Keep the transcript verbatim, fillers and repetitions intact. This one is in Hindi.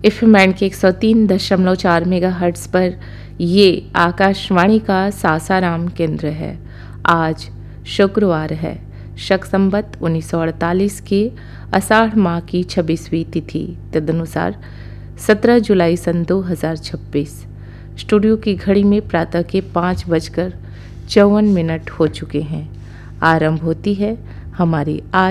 एफ एम बैंड के एक सौ तीन दशमलव चार मेगा हर्ट्स पर ये आकाशवाणी का सासाराम केंद्र है। आज शुक्रवार है, शक संवत उन्नीस सौ अड़तालीस के आषाढ़ माह की छब्बीसवीं तिथि, तदनुसार सत्रह जुलाई सन दो हज़ार छब्बीस। स्टूडियो की घड़ी में प्रातः के पाँच बजकर चौवन मिनट हो चुके हैं। आरंभ होती है हमारी आज